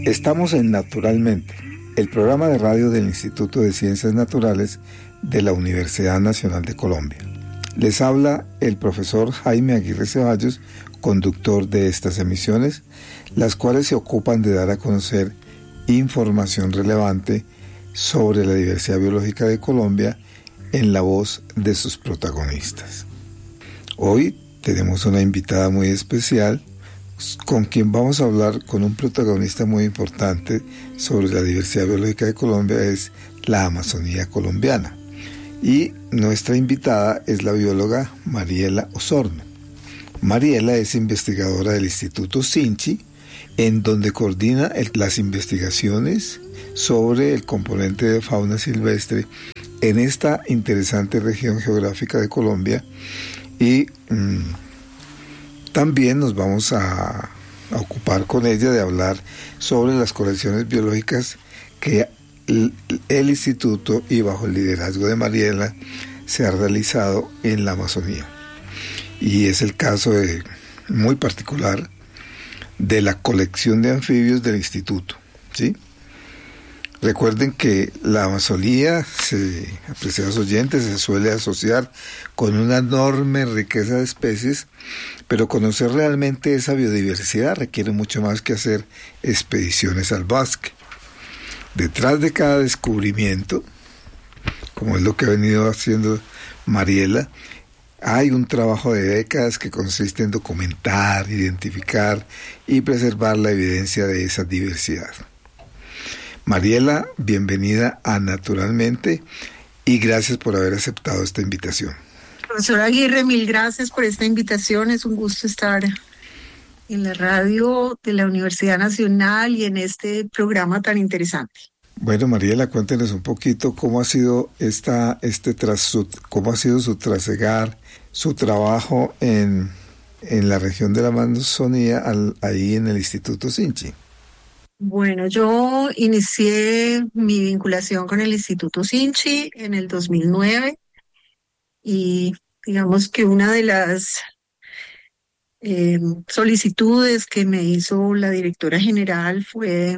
Estamos en Naturalmente, el programa de radio del Instituto de Ciencias Naturales de la Universidad Nacional de Colombia. Les habla el profesor Jaime Aguirre Ceballos, conductor de estas emisiones, las cuales se ocupan de dar a conocer información relevante sobre la diversidad biológica de Colombia en la voz de sus protagonistas. Hoy tenemos una invitada muy especial con quien vamos a hablar con un protagonista muy importante sobre la diversidad biológica de Colombia, es la Amazonía colombiana. Y nuestra invitada es la bióloga Mariela Osorno. Mariela es investigadora del Instituto Sinchi, en donde coordina las investigaciones sobre el componente de fauna silvestre en esta interesante región geográfica de Colombia. Y también nos vamos a ocupar con ella de hablar sobre las colecciones biológicas que el instituto y bajo el liderazgo de Mariela se ha realizado en la Amazonía. Y es el caso muy particular de la colección de anfibios del instituto, ¿sí? Recuerden que la Amazonía, apreciados oyentes, se suele asociar con una enorme riqueza de especies, pero conocer realmente esa biodiversidad requiere mucho más que hacer expediciones al bosque. Detrás de cada descubrimiento, como es lo que ha venido haciendo Mariela, hay un trabajo de décadas que consiste en documentar, identificar y preservar la evidencia de esa diversidad. Mariela, bienvenida a Naturalmente y gracias por haber aceptado esta invitación. Profesor Aguirre, mil gracias por esta invitación. Es un gusto estar en la radio de la Universidad Nacional y en este programa tan interesante. Bueno, Mariela, cuéntenos un poquito cómo ha sido cómo ha sido su trasegar, su trabajo en la región de la Amazonía, ahí en el Instituto Sinchi. Bueno, yo inicié mi vinculación con el Instituto Sinchi en el 2009 y digamos que una de las solicitudes que me hizo la directora general fue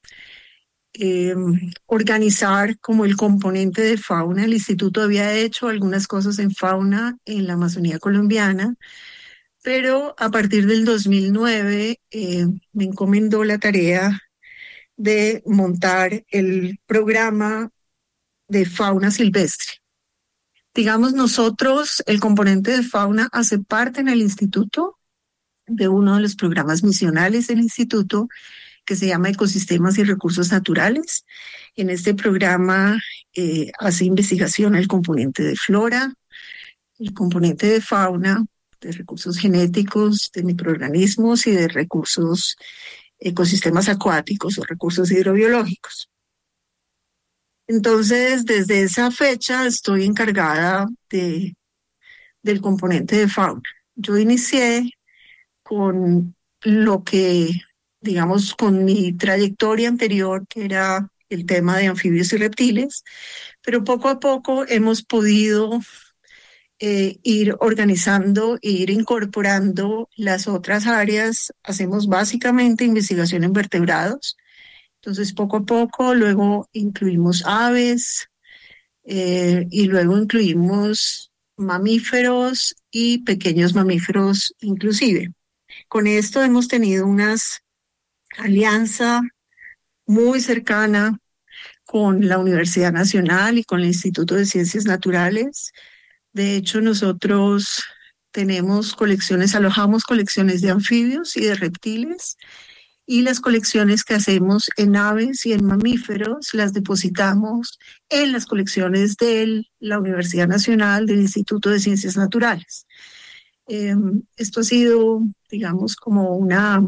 organizar como el componente de fauna. El instituto había hecho algunas cosas en fauna en la Amazonía colombiana, pero a partir del 2009 me encomendó la tarea de montar el programa de fauna silvestre. Digamos, nosotros, el componente de fauna hace parte en el instituto de uno de los programas misionales del instituto que se llama Ecosistemas y Recursos Naturales. En este programa hace investigación el componente de flora, el componente de fauna, de recursos genéticos, de microorganismos y de recursos ecosistemas acuáticos o recursos hidrobiológicos. Entonces, desde esa fecha estoy encargada del componente de fauna. Yo inicié con lo que, digamos, con mi trayectoria anterior, que era el tema de anfibios y reptiles, pero poco a poco hemos podido ir organizando e ir incorporando las otras áreas. Hacemos básicamente investigación en vertebrados, entonces poco a poco luego incluimos aves y luego incluimos mamíferos y pequeños mamíferos inclusive. Con esto hemos tenido una alianza muy cercana con la Universidad Nacional y con el Instituto de Ciencias Naturales. De hecho, nosotros alojamos colecciones de anfibios y de reptiles, y las colecciones que hacemos en aves y en mamíferos las depositamos en las colecciones de la Universidad Nacional, del Instituto de Ciencias Naturales. Esto ha sido, digamos, como una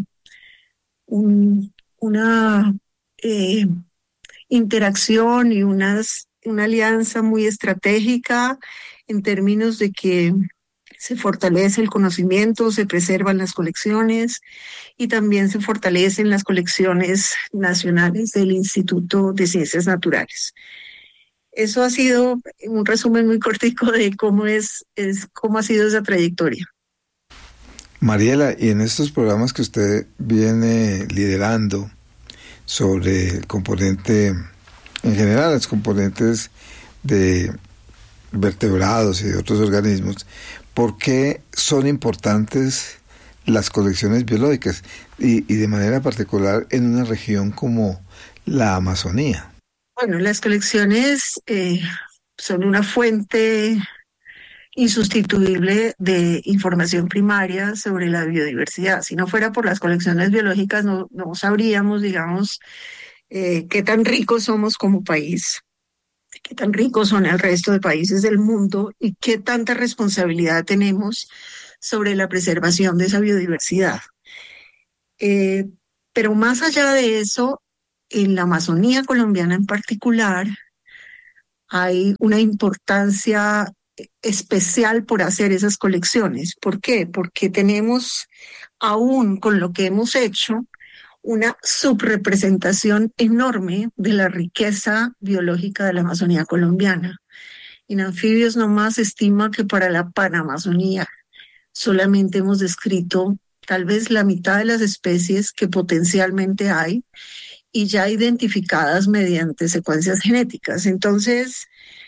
interacción y una alianza muy estratégica en términos de que se fortalece el conocimiento, se preservan las colecciones y también se fortalecen las colecciones nacionales del Instituto de Ciencias Naturales. Eso ha sido un resumen muy cortico de cómo ha sido esa trayectoria. Mariela, y en estos programas que usted viene liderando sobre el componente, en general, los componentes de vertebrados y de otros organismos, ¿por qué son importantes las colecciones biológicas y de manera particular en una región como la Amazonía? Bueno, las colecciones son una fuente insustituible de información primaria sobre la biodiversidad. Si no fuera por las colecciones biológicas, no sabríamos, digamos, qué tan ricos somos como país, qué tan ricos son el resto de países del mundo y qué tanta responsabilidad tenemos sobre la preservación de esa biodiversidad. Eh, pero más allá de eso, en la Amazonía colombiana en particular, hay una importancia especial por hacer esas colecciones. ¿Por qué? Porque tenemos, aún con lo que hemos hecho, una subrepresentación enorme de la riqueza biológica de la Amazonía colombiana. En anfibios nomás se estima que para la Panamazonía solamente hemos descrito tal vez la mitad de las especies que potencialmente hay y ya identificadas mediante secuencias genéticas. Entonces,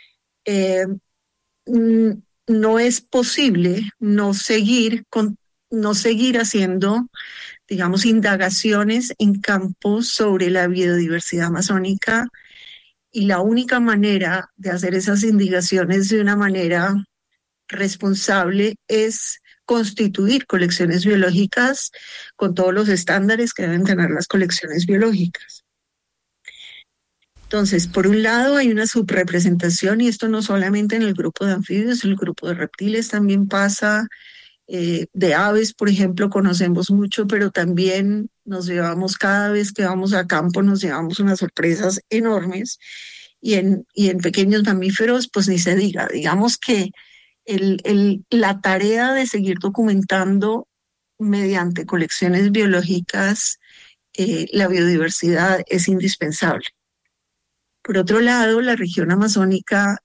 no es posible no seguir haciendo, digamos, indagaciones en campos sobre la biodiversidad amazónica, y la única manera de hacer esas indagaciones de una manera responsable es constituir colecciones biológicas con todos los estándares que deben tener las colecciones biológicas. Entonces, por un lado hay una subrepresentación, y esto no solamente en el grupo de anfibios, el grupo de reptiles también pasa. De aves, por ejemplo, conocemos mucho, pero también nos llevamos, cada vez que vamos a campo, nos llevamos unas sorpresas enormes. Y en pequeños mamíferos, pues ni se diga. Digamos que la tarea de seguir documentando mediante colecciones biológicas la biodiversidad es indispensable. Por otro lado, la región amazónica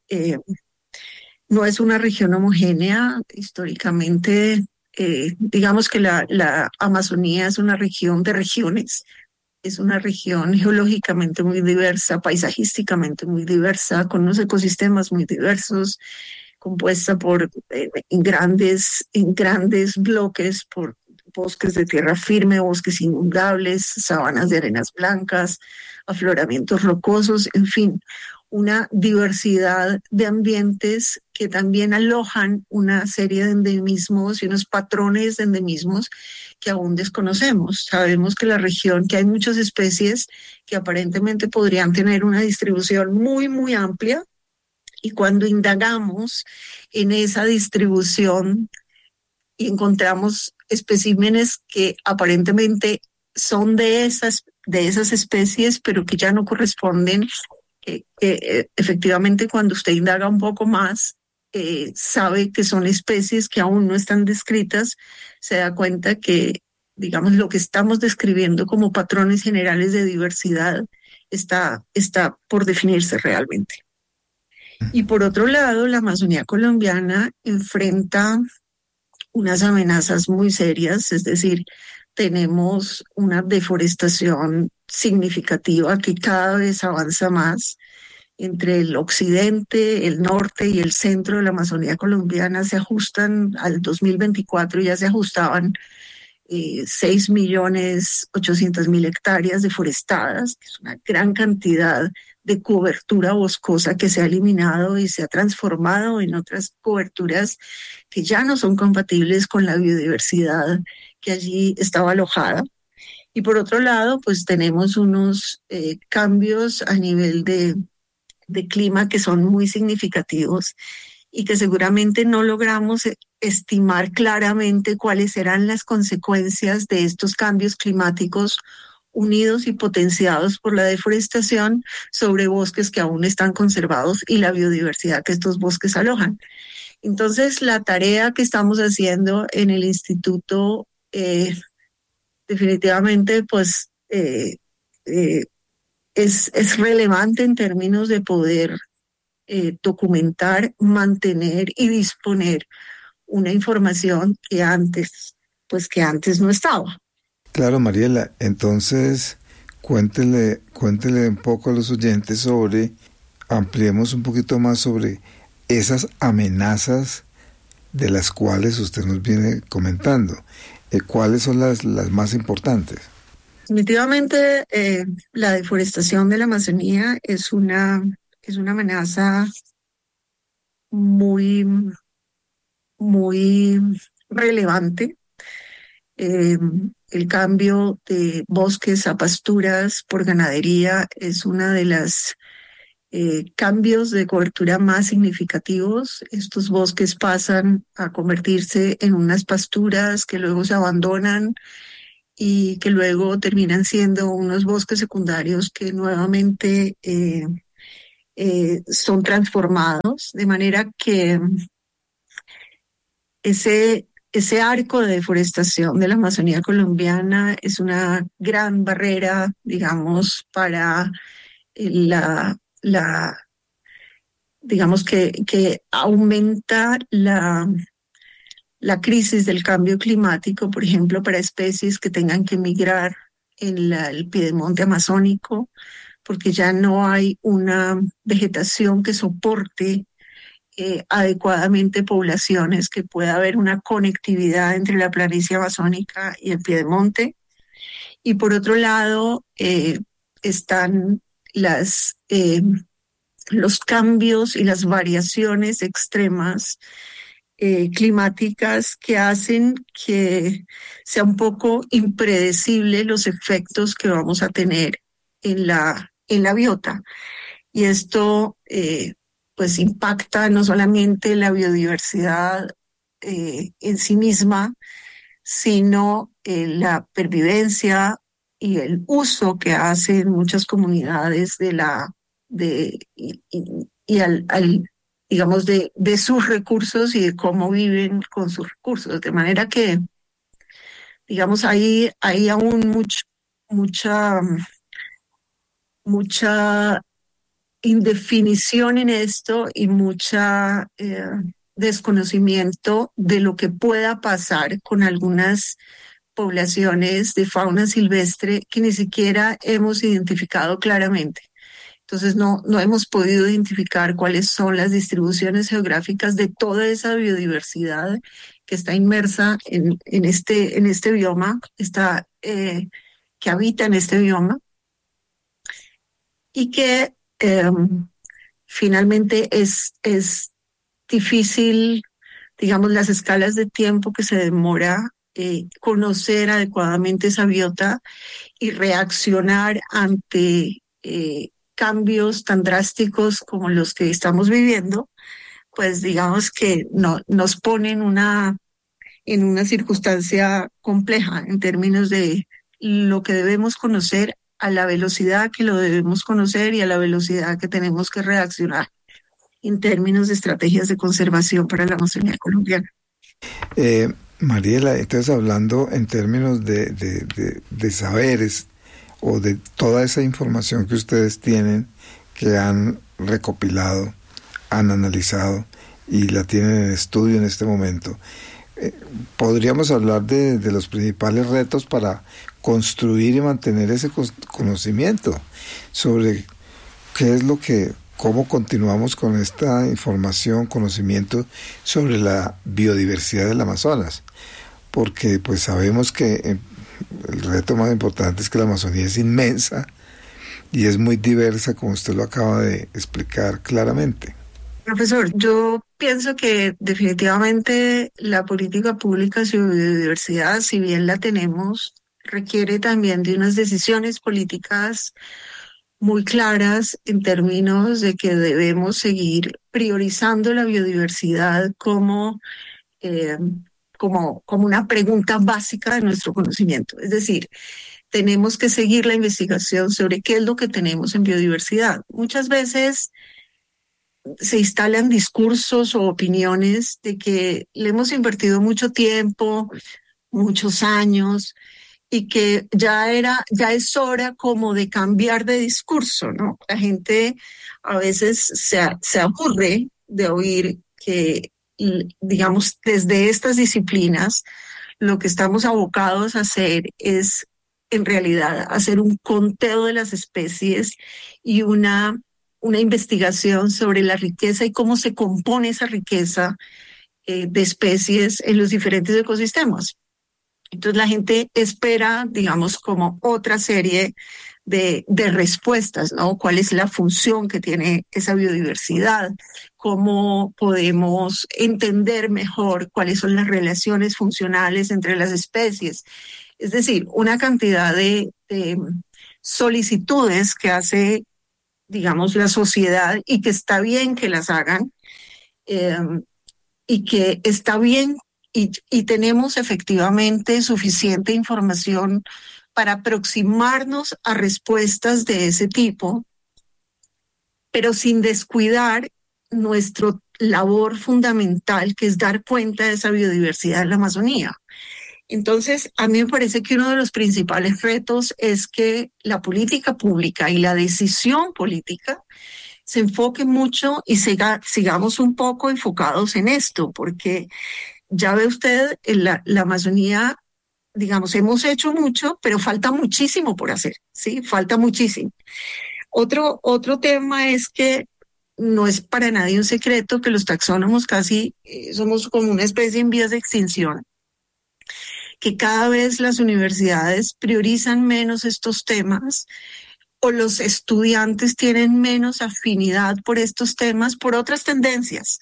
no es una región homogénea. Históricamente, digamos que la Amazonía es una región de regiones, es una región geológicamente muy diversa, paisajísticamente muy diversa, con unos ecosistemas muy diversos, compuesta por en grandes bloques, por bosques de tierra firme, bosques inundables, sabanas de arenas blancas, afloramientos rocosos, en fin, una diversidad de ambientes que también alojan una serie de endemismos y unos patrones de endemismos que aún desconocemos. Sabemos que la región, que hay muchas especies que aparentemente podrían tener una distribución muy, muy amplia, y cuando indagamos en esa distribución y encontramos especímenes que aparentemente son de esas especies, pero que ya no corresponden, efectivamente cuando usted indaga un poco más, sabe que son especies que aún no están descritas, se da cuenta que, digamos, lo que estamos describiendo como patrones generales de diversidad está por definirse realmente. Y por otro lado, la Amazonía colombiana enfrenta unas amenazas muy serias, es decir, tenemos una deforestación significativa que cada vez avanza más. Entre el occidente, el norte y el centro de la Amazonía colombiana se ajustan al 2024, ya se ajustaban 6.800.000 hectáreas deforestadas, que es una gran cantidad de cobertura boscosa que se ha eliminado y se ha transformado en otras coberturas que ya no son compatibles con la biodiversidad que allí estaba alojada. Y por otro lado, pues tenemos unos cambios a nivel de clima que son muy significativos y que seguramente no logramos estimar claramente cuáles serán las consecuencias de estos cambios climáticos unidos y potenciados por la deforestación sobre bosques que aún están conservados y la biodiversidad que estos bosques alojan. Entonces, la tarea que estamos haciendo en el instituto definitivamente pues es relevante en términos de poder documentar, mantener y disponer una información que antes no estaba. Claro, Mariela, entonces, cuéntele un poco a los oyentes ampliemos un poquito más sobre esas amenazas de las cuales usted nos viene comentando. ¿Cuáles son las más importantes? Definitivamente, la deforestación de la Amazonía es una amenaza muy, muy relevante. Eh, el cambio de bosques a pasturas por ganadería es una de las cambios de cobertura más significativos. Estos bosques pasan a convertirse en unas pasturas que luego se abandonan y que luego terminan siendo unos bosques secundarios que nuevamente son transformados, de manera que ese arco de deforestación de la Amazonía colombiana es una gran barrera, digamos, para la digamos que aumenta la crisis del cambio climático, por ejemplo, para especies que tengan que migrar en el piedemonte amazónico, porque ya no hay una vegetación que soporte adecuadamente poblaciones, que pueda haber una conectividad entre la planicie amazónica y el piedemonte. Y por otro lado, están los cambios y las variaciones extremas climáticas que hacen que sea un poco impredecible los efectos que vamos a tener en la biota. Y esto pues impacta no solamente la biodiversidad en sí misma, sino la pervivencia y el uso que hacen muchas comunidades digamos, de sus recursos y de cómo viven con sus recursos. De manera que, digamos, hay aún mucha indefinición en esto y mucha desconocimiento de lo que pueda pasar con algunas poblaciones de fauna silvestre que ni siquiera hemos identificado claramente. Entonces no hemos podido identificar cuáles son las distribuciones geográficas de toda esa biodiversidad que está inmersa en este bioma, que habita en este bioma, y que finalmente es difícil, digamos, las escalas de tiempo que se demora conocer adecuadamente esa biota y reaccionar ante cambios tan drásticos como los que estamos viviendo, pues digamos que nos ponen en una circunstancia compleja en términos de lo que debemos conocer, a la velocidad que lo debemos conocer y a la velocidad que tenemos que reaccionar en términos de estrategias de conservación para la Amazonía colombiana. Mariela, entonces hablando en términos de saberes o de toda esa información que ustedes tienen, que han recopilado, han analizado y la tienen en estudio en este momento, podríamos hablar de los principales retos para construir y mantener ese conocimiento sobre cómo continuamos con esta información, conocimiento sobre la biodiversidad del Amazonas, porque pues sabemos que el reto más importante es que la Amazonía es inmensa y es muy diversa, como usted lo acaba de explicar claramente. Profesor, yo pienso que definitivamente la política pública sobre biodiversidad, si bien la tenemos, requiere también de unas decisiones políticas muy claras en términos de que debemos seguir priorizando la biodiversidad como una pregunta básica de nuestro conocimiento. Es decir, tenemos que seguir la investigación sobre qué es lo que tenemos en biodiversidad. Muchas veces se instalan discursos o opiniones de que le hemos invertido mucho tiempo, muchos años, y que ya es hora como de cambiar de discurso, ¿no? La gente a veces se aburre de oír que, digamos, desde estas disciplinas, lo que estamos abocados a hacer es en realidad hacer un conteo de las especies y una investigación sobre la riqueza y cómo se compone esa riqueza de especies en los diferentes ecosistemas. Entonces la gente espera, digamos, como otra serie de respuestas, ¿no? ¿Cuál es la función que tiene esa biodiversidad? ¿Cómo podemos entender mejor cuáles son las relaciones funcionales entre las especies? Es decir, una cantidad de solicitudes que hace, digamos, la sociedad y que está bien que las hagan eh, y que está bien y tenemos efectivamente suficiente información para aproximarnos a respuestas de ese tipo, pero sin descuidar nuestra labor fundamental, que es dar cuenta de esa biodiversidad en la Amazonía. Entonces, a mí me parece que uno de los principales retos es que la política pública y la decisión política se enfoque mucho y sigamos un poco enfocados en esto, porque ya ve usted, en la Amazonía, digamos, hemos hecho mucho, pero falta muchísimo por hacer, ¿sí? Falta muchísimo. Otro tema es que no es para nadie un secreto que los taxónomos casi somos como una especie en vías de extinción, que cada vez las universidades priorizan menos estos temas o los estudiantes tienen menos afinidad por estos temas por otras tendencias.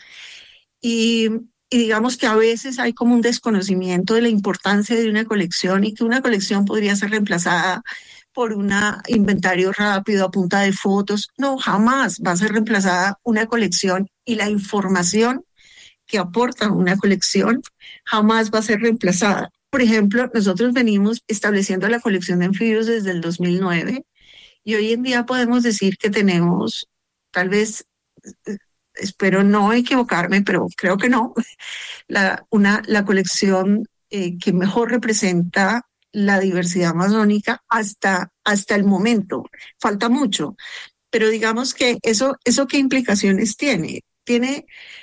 Y digamos que a veces hay como un desconocimiento de la importancia de una colección y que una colección podría ser reemplazada por un inventario rápido a punta de fotos. No, jamás va a ser reemplazada una colección y la información que aporta una colección jamás va a ser reemplazada. Por ejemplo, nosotros venimos estableciendo la colección de anfibios desde el 2009 y hoy en día podemos decir que tenemos, tal vez, espero no equivocarme, pero creo que no, la colección que mejor representa la diversidad amazónica hasta el momento. Falta mucho, pero digamos que eso ¿qué implicaciones tiene? Tiene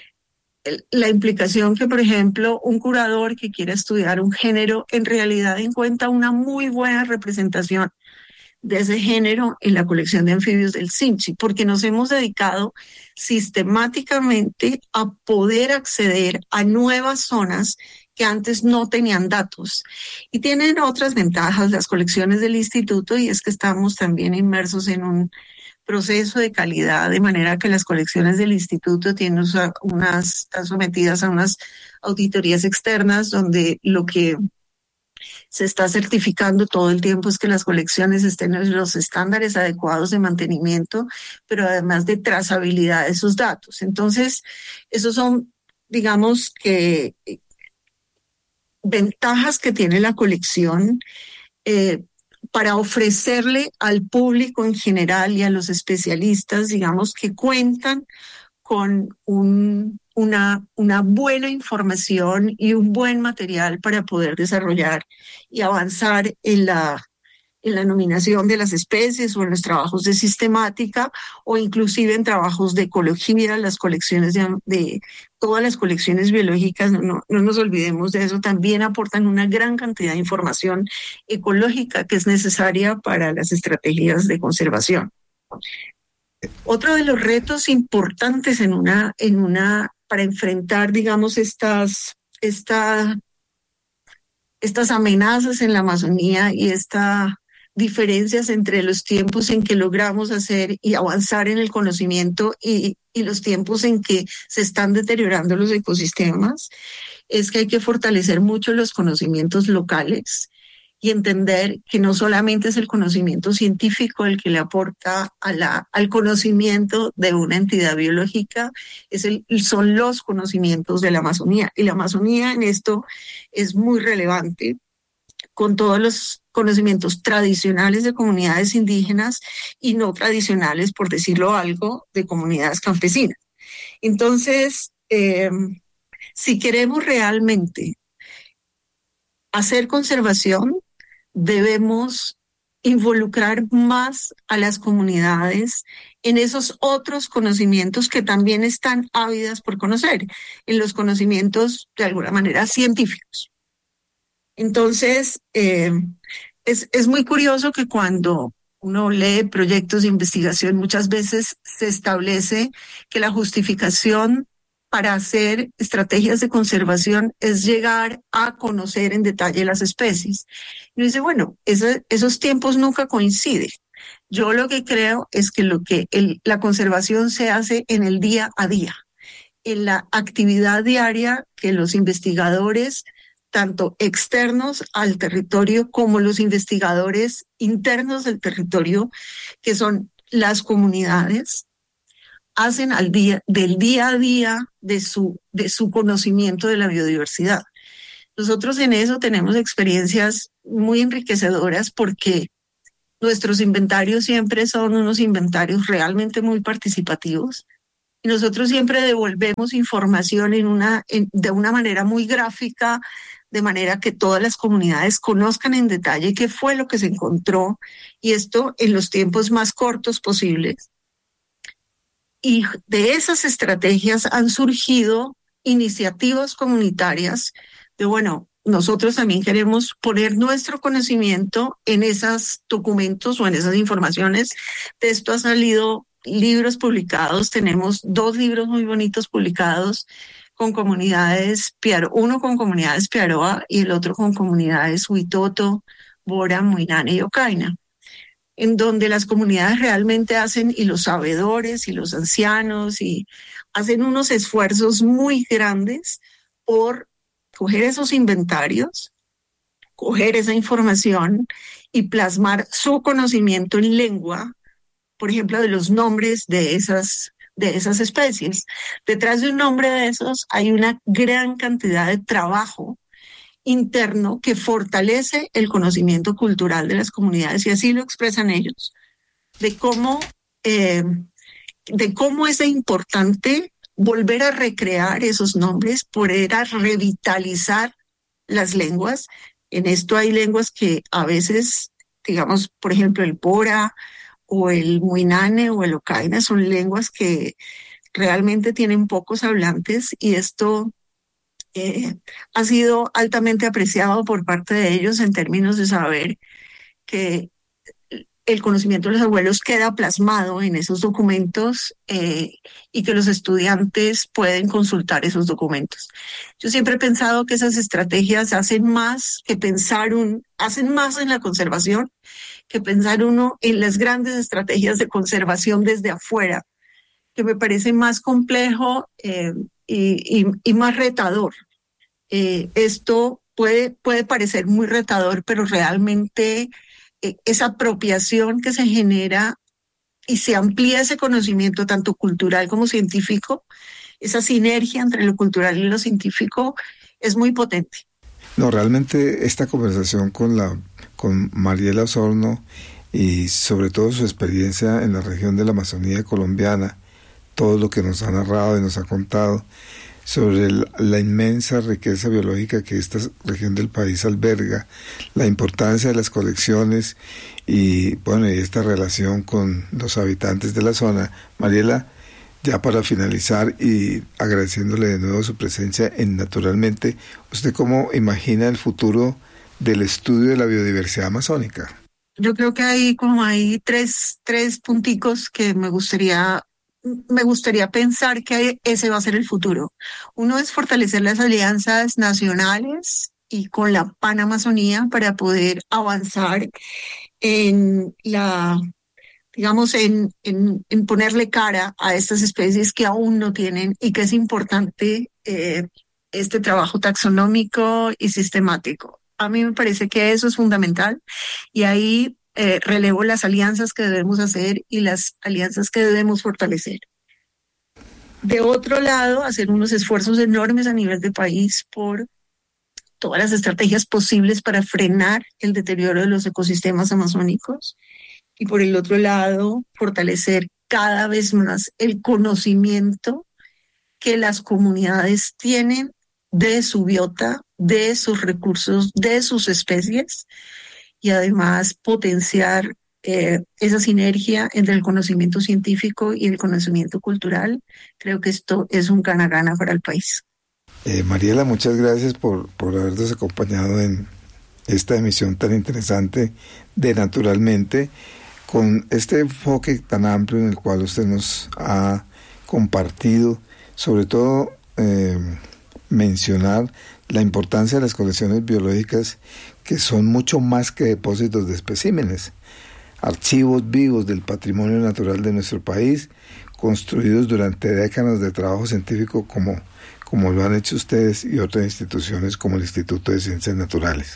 la implicación que, por ejemplo, un curador que quiera estudiar un género en realidad encuentra una muy buena representación de ese género en la colección de anfibios del Simchi, porque nos hemos dedicado sistemáticamente a poder acceder a nuevas zonas que antes no tenían datos. Y tienen otras ventajas las colecciones del instituto, y es que estamos también inmersos en un proceso de calidad, de manera que las colecciones del instituto tienen están sometidas a unas auditorías externas donde lo que se está certificando todo el tiempo es que las colecciones estén en los estándares adecuados de mantenimiento, pero además de trazabilidad de esos datos. Entonces, esos son, digamos, que ventajas que tiene la colección para ofrecerle al público en general y a los especialistas, digamos, que cuentan con una buena información y un buen material para poder desarrollar y avanzar en la nominación de las especies o en los trabajos de sistemática o inclusive en trabajos de ecología. Las colecciones de todas las colecciones biológicas, no nos olvidemos de eso, también aportan una gran cantidad de información ecológica que es necesaria para las estrategias de conservación. Otro de los retos importantes para enfrentar, digamos, estas amenazas en la Amazonía y estas diferencias entre los tiempos en que logramos hacer y avanzar en el conocimiento y los tiempos en que se están deteriorando los ecosistemas, es que hay que fortalecer mucho los conocimientos locales y entender que no solamente es el conocimiento científico el que le aporta al conocimiento de una entidad biológica, son los conocimientos de la Amazonía. Y la Amazonía en esto es muy relevante, con todos los conocimientos tradicionales de comunidades indígenas y no tradicionales, por decirlo algo, de comunidades campesinas. Entonces, si queremos realmente hacer conservación, debemos involucrar más a las comunidades en esos otros conocimientos que también están ávidas por conocer, en los conocimientos de alguna manera científicos. Entonces, Es muy curioso que cuando uno lee proyectos de investigación, muchas veces se establece que la justificación para hacer estrategias de conservación es llegar a conocer en detalle las especies. Y uno dice, bueno, esos tiempos nunca coinciden. Yo lo que creo es que la conservación se hace en el día a día, en la actividad diaria que los investigadores, tanto externos al territorio como los investigadores internos del territorio, que son las comunidades, hacen del día a día de su conocimiento de la biodiversidad. Nosotros en eso tenemos experiencias muy enriquecedoras porque nuestros inventarios siempre son unos inventarios realmente muy participativos y nosotros siempre devolvemos información de una manera muy gráfica, de manera que todas las comunidades conozcan en detalle qué fue lo que se encontró y esto en los tiempos más cortos posibles. Y de esas estrategias han surgido iniciativas comunitarias de, bueno, nosotros también queremos poner nuestro conocimiento en esos documentos o en esas informaciones. De esto han salido libros publicados. Tenemos 2 libros muy bonitos publicados con comunidades, uno con comunidades Piaroa y el otro con comunidades Huitoto, Bora, Muinane y Ocaina, en donde las comunidades realmente hacen, y los sabedores y los ancianos, y hacen unos esfuerzos muy grandes por coger esos inventarios, coger esa información y plasmar su conocimiento en lengua, por ejemplo, de los nombres de esas especies. Detrás de un nombre de esos hay una gran cantidad de trabajo interno que fortalece el conocimiento cultural de las comunidades, y así lo expresan ellos, de cómo es importante volver a recrear esos nombres, poder a revitalizar las lenguas. En esto hay lenguas que a veces, digamos, por ejemplo, el Bora o el Muinane o el Ocaina son lenguas que realmente tienen pocos hablantes, y esto ha sido altamente apreciado por parte de ellos en términos de saber que el conocimiento de los abuelos queda plasmado en esos documentos y que los estudiantes pueden consultar esos documentos. Yo siempre he pensado que esas estrategias hacen más en la conservación que pensar uno en las grandes estrategias de conservación desde afuera, que me parece más complejo y más retador. Esto puede parecer muy retador, pero realmente esa apropiación que se genera y se amplía ese conocimiento tanto cultural como científico, esa sinergia entre lo cultural y lo científico es muy potente. No, realmente esta conversación con Mariela Osorno y sobre todo su experiencia en la región de la Amazonía colombiana, todo lo que nos ha narrado y nos ha contado sobre la inmensa riqueza biológica que esta región del país alberga, la importancia de las colecciones y bueno, y esta relación con los habitantes de la zona. Mariela, ya para finalizar y agradeciéndole de nuevo su presencia en Naturalmente, ¿usted cómo imagina el futuro del estudio de la biodiversidad amazónica? Yo creo que hay tres punticos que me gustaría pensar que ese va a ser el futuro. Uno es fortalecer las alianzas nacionales y con la Panamazonía para poder avanzar en en ponerle cara a estas especies que aún no tienen, y que es importante este trabajo taxonómico y sistemático. A mí me parece que eso es fundamental, y ahí relevo las alianzas que debemos hacer y las alianzas que debemos fortalecer. De otro lado, hacer unos esfuerzos enormes a nivel de país por todas las estrategias posibles para frenar el deterioro de los ecosistemas amazónicos, y por el otro lado, fortalecer cada vez más el conocimiento que las comunidades tienen de su biota, de sus recursos, de sus especies, y además potenciar esa sinergia entre el conocimiento científico y el conocimiento cultural. Creo que esto es un gana-gana para el país. Mariela, muchas gracias por habernos acompañado en esta emisión tan interesante de Naturalmente, con este enfoque tan amplio en el cual usted nos ha compartido, sobre todo mencionar la importancia de las colecciones biológicas, que son mucho más que depósitos de especímenes, archivos vivos del patrimonio natural de nuestro país, construidos durante décadas de trabajo científico como lo han hecho ustedes y otras instituciones como el Instituto de Ciencias Naturales.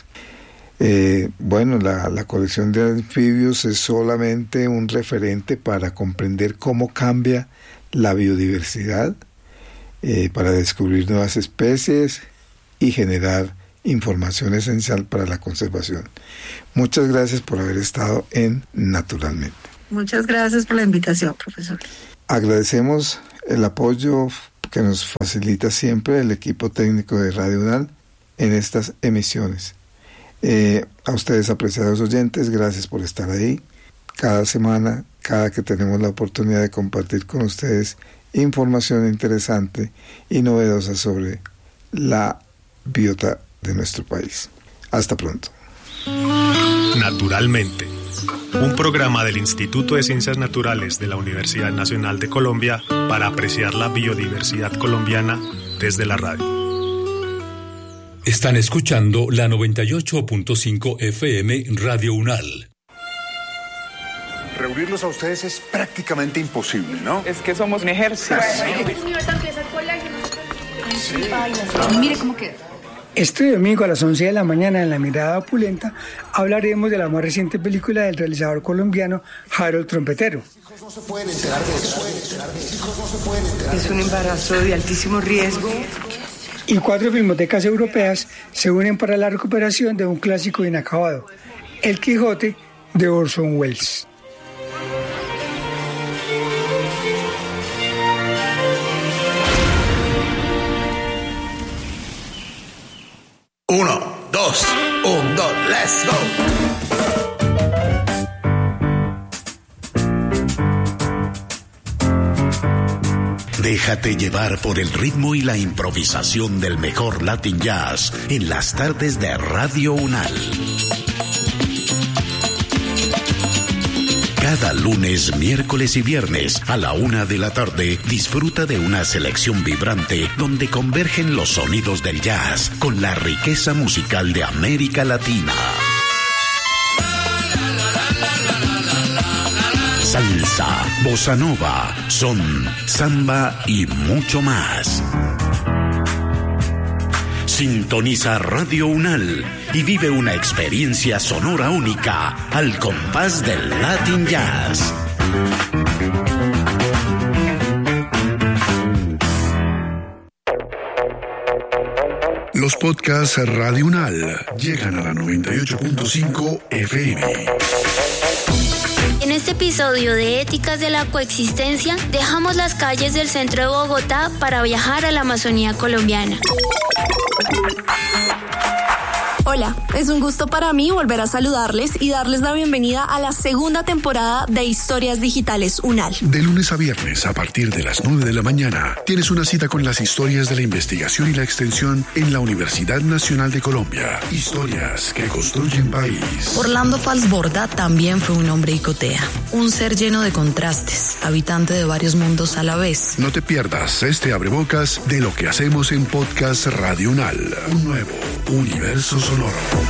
La colección de anfibios es solamente un referente para comprender cómo cambia la biodiversidad, para descubrir nuevas especies y generar información esencial para la conservación. Muchas gracias por haber estado en Naturalmente. Muchas gracias por la invitación, profesor. Agradecemos el apoyo que nos facilita siempre el equipo técnico de Radio UNAL en estas emisiones. A ustedes, apreciados oyentes, gracias por estar ahí. Cada semana, cada que tenemos la oportunidad de compartir con ustedes información interesante y novedosa sobre la biota de nuestro país. Hasta pronto. Naturalmente, un programa del Instituto de Ciencias Naturales de la Universidad Nacional de Colombia para apreciar la biodiversidad colombiana desde la radio. Están escuchando la 98.5 FM Radio UNAL. Reunirlos a ustedes es prácticamente imposible, ¿no? Es que somos un ejército. Mire cómo queda. Este domingo a las 11 de la mañana en La Mirada Opulenta hablaremos de la más reciente película del realizador colombiano Harold Trompetero. Es un embarazo de altísimo riesgo. Y 4 filmotecas europeas se unen para la recuperación de un clásico inacabado, El Quijote de Orson Welles. Uno, dos, let's go. Déjate llevar por el ritmo y la improvisación del mejor Latin Jazz en las tardes de Radio UNAL. Cada lunes, miércoles y viernes a la 1:00 p.m, disfruta de una selección vibrante donde convergen los sonidos del jazz con la riqueza musical de América Latina. Salsa, bossa nova, son, samba y mucho más. Sintoniza Radio UNAL y vive una experiencia sonora única al compás del Latin Jazz. Los podcasts Radio UNAL llegan a la 98.5 FM. En este episodio de Éticas de la Coexistencia, dejamos las calles del centro de Bogotá para viajar a la Amazonía colombiana. Hola, es un gusto para mí volver a saludarles y darles la bienvenida a la segunda temporada de Historias Digitales UNAL. De lunes a viernes, a partir de las 9 de la mañana, tienes una cita con las historias de la investigación y la extensión en la Universidad Nacional de Colombia. Historias que construyen país. Orlando Falsborda también fue un hombre icotea, un ser lleno de contrastes, habitante de varios mundos a la vez. No te pierdas este abrebocas de lo que hacemos en Podcast Radio UNAL. Un nuevo universo sonoro.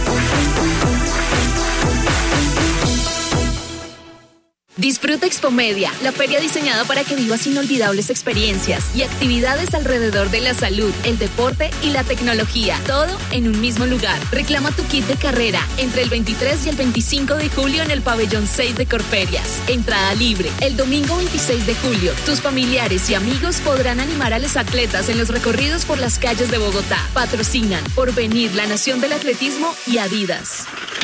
Disfruta Expomedia, la feria diseñada para que vivas inolvidables experiencias y actividades alrededor de la salud, el deporte y la tecnología, todo en un mismo lugar. Reclama tu kit de carrera entre el 23 y el 25 de julio en el pabellón 6 de Corferias. Entrada libre. El domingo 26 de julio, tus familiares y amigos podrán animar a los atletas en los recorridos por las calles de Bogotá. Patrocinan Porvenir, la Nación del Atletismo y Adidas.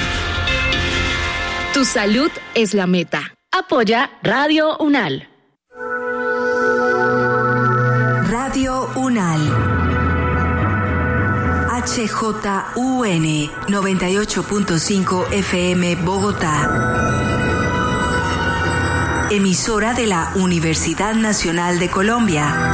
Tu salud es la meta. Apoya Radio UNAL. Radio UNAL. HJUN 98.5 FM Bogotá. Emisora de la Universidad Nacional de Colombia.